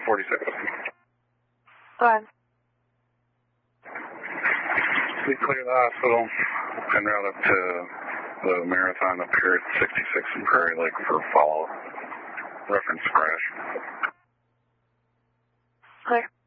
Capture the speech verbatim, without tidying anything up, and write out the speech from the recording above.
forty-six. Go ahead. We clear the hospital and route up to the marathon up here at sixty-six in Prairie Lake for follow-up. Reference crash. Clear.